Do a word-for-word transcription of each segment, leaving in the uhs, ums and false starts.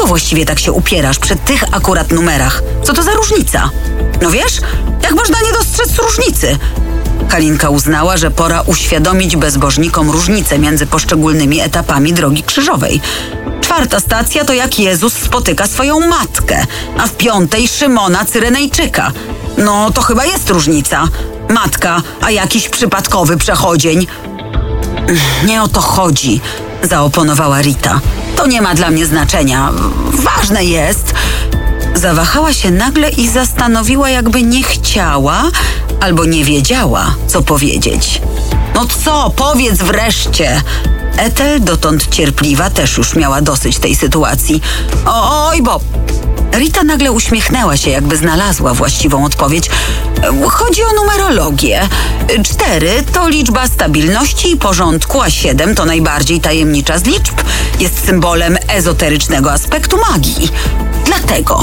właściwie tak się upierasz przy tych akurat numerach? Co to za różnica? No wiesz, jak można nie dostrzec różnicy? Halinka uznała, że pora uświadomić bezbożnikom różnicę między poszczególnymi etapami drogi krzyżowej. Czwarta stacja to jak Jezus spotyka swoją matkę, a w piątej Szymona Cyrenejczyka. No to chyba jest różnica. Matka, a jakiś przypadkowy przechodzień. Nie o to chodzi, zaoponowała Rita. To nie ma dla mnie znaczenia. Ważne jest... Zawahała się nagle i zastanowiła, jakby nie chciała albo nie wiedziała, co powiedzieć. No co, powiedz wreszcie! Ethel, dotąd cierpliwa, też już miała dosyć tej sytuacji. Oj, bo... Rita nagle uśmiechnęła się, jakby znalazła właściwą odpowiedź. Chodzi o numerologię. Cztery to liczba stabilności i porządku, a siedem to najbardziej tajemnicza z liczb. Jest symbolem ezoterycznego aspektu magii. Dlatego...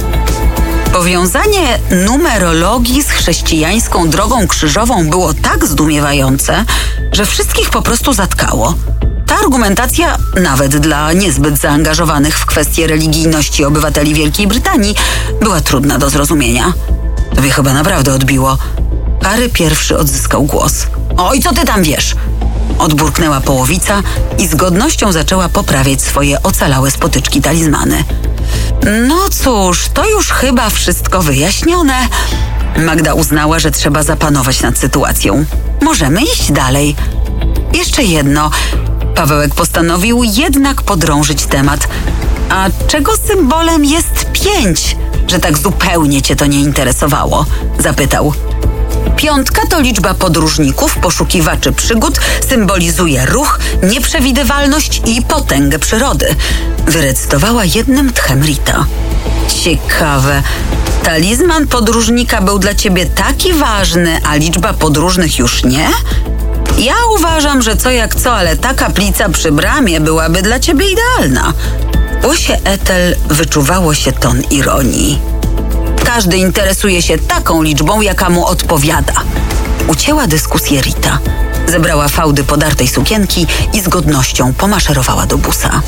Powiązanie numerologii z chrześcijańską drogą krzyżową było tak zdumiewające, że wszystkich po prostu zatkało. Ta argumentacja, nawet dla niezbyt zaangażowanych w kwestie religijności obywateli Wielkiej Brytanii, była trudna do zrozumienia. Tobie chyba naprawdę odbiło. Harry pierwszy odzyskał głos. Oj, co ty tam wiesz? Odburknęła połowica i z godnością zaczęła poprawiać swoje ocalałe spotyczki talizmany. No cóż, to już chyba wszystko wyjaśnione. Magda uznała, że trzeba zapanować nad sytuacją. Możemy iść dalej. Jeszcze jedno. Pawełek postanowił jednak podrążyć temat. A czego symbolem jest pięć? Że tak zupełnie cię to nie interesowało? Zapytał. Piątka to liczba podróżników, poszukiwaczy przygód, symbolizuje ruch, nieprzewidywalność i potęgę przyrody. Wyrecytowała jednym tchem Rita. Ciekawe. Talizman podróżnika był dla ciebie taki ważny, a liczba podróżnych już nie? Ja uważam, że co jak co, ale ta kaplica przy bramie byłaby dla ciebie idealna. W głosie Ethel wyczuwało się ton ironii. Każdy interesuje się taką liczbą, jaka mu odpowiada. Ucięła dyskusję Rita. Zebrała fałdy podartej sukienki i z godnością pomaszerowała do busa.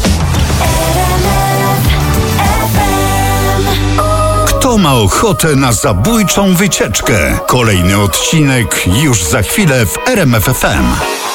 Kto ma ochotę na zabójczą wycieczkę? Kolejny odcinek już za chwilę w R M F F M.